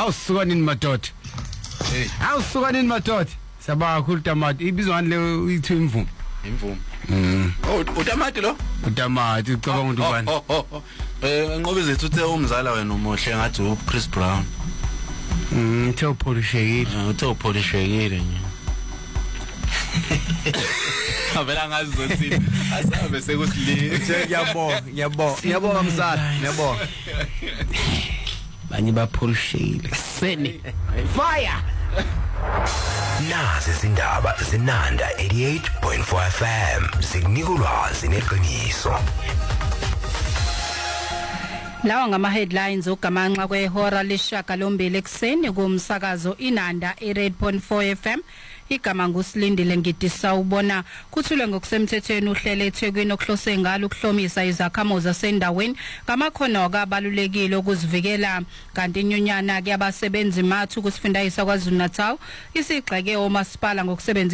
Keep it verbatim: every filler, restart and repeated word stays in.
awusuka nini madoda hey awusuka nini madoda sabaka kakhulu tamati ibizwa ngani le uyithi imvumo imvumo mm oh utamati lo utamati ucabanga ukuthi ubani eh ngoba zethu uthe umzala wena umuhle ngathi u Chris Brown mm uthe upholishekile uthe upholishekile nje Avela ngazi zothi asabe sekusili ngiyabonga ngiyabonga ngiyabonga mzala ngiyabonga banye bapholishekile sene fire nazi izindaba zinanda eighty-eight point four F M zikunika ulwazi neqiniso. Lawa ngama headlines ogamanxa kwehora leshagalombili ekseni kumsakazo Inanda eighty-eight point four F M. Igama ngusilindile ngidisa ubona kuthule ngokusemthethweni uhlele eThekwini okuhlose ngalo ukuhlomisa izakhamuzi zasendaweni ngamakhono akabalulekile ukuzivikela kanti inyunyana ke abasebenzi mathu kusifundayisa kwaZulu Natal isigxeke omasipala ngokusebenza